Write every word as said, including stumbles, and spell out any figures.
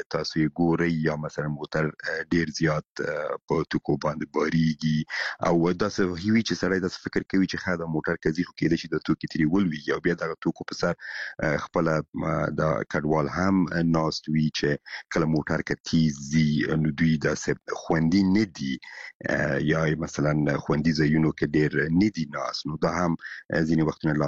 تاسو یې ګورئ یا مثلا موټر ډیر زیات په ټکو باندې باریږي او داسې وی چې سړی داسې فکر کوي چې خا د موټر کزي خو کېدای شي د توکي تری ولوي او بیا د توکو په سر خپل د کډوال هم ناست وی چې کله موټر کې تیزي نو دوی داسې خوندي نه دي یا مثلا خوندي ځایونو کې ډیر نه دي ناست، نو دا هم ځینې وختونه